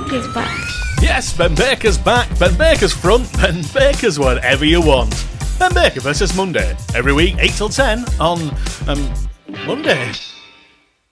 Baker's back. Yes, Ben Baker's back. Ben Baker's front. Ben Baker's whatever you want. Ben Baker versus Monday. Every week, 8 till 10 on Monday.